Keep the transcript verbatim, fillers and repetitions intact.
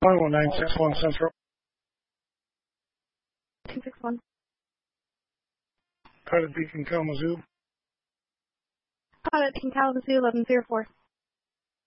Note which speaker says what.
Speaker 1: nine one nine six one Central.
Speaker 2: two six one.
Speaker 1: Pilot Beacon Kalamazoo.
Speaker 2: Pilot Beacon Kalamazoo eleven zero four.